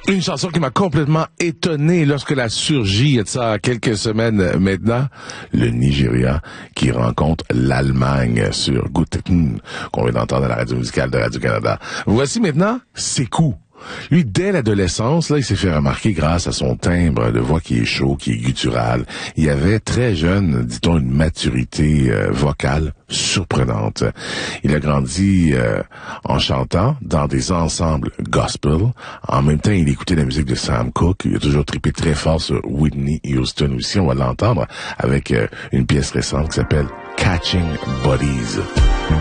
Une chanson qui m'a complètement étonné lorsqu'elle a surgi, il y a de ça quelques semaines maintenant, le Nigeria qui rencontre l'Allemagne sur Guten, qu'on vient d'entendre à la radio musicale de Radio-Canada. Voici maintenant Sekou. Lui, dès l'adolescence, là, il s'est fait remarquer grâce à son timbre de voix qui est chaud, qui est guttural. Il avait très jeune, dit-on, une maturité vocale surprenante. Il a grandi en chantant dans des ensembles gospel. En même temps, il écoutait la musique de Sam Cooke. Il a toujours trippé très fort sur Whitney Houston aussi. On va l'entendre avec une pièce récente qui s'appelle Catching Bodies.